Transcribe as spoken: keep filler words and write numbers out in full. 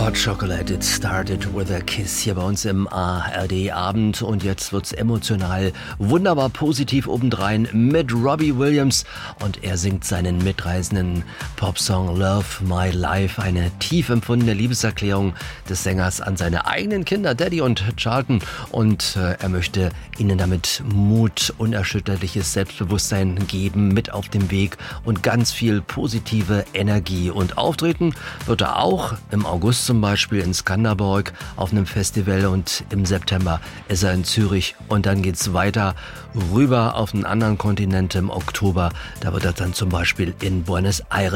Hot Chocolate, it started with a kiss hier bei uns im A R D-Abend und jetzt wird's emotional, wunderbar positiv obendrein mit Robbie Williams und er singt seinen mitreißenden Popsong Love My Life, eine tief empfundene Liebeserklärung des Sängers an seine eigenen Kinder, Daddy und Charlton, und äh, er möchte ihnen damit Mut, unerschütterliches Selbstbewusstsein geben, mit auf dem Weg und ganz viel positive Energie. Und auftreten wird er auch im August zum Beispiel in Skanderborg auf einem Festival und im September ist er in Zürich und dann geht's weiter rüber auf einen anderen Kontinent im Oktober. Da wird er dann zum Beispiel in Buenos Aires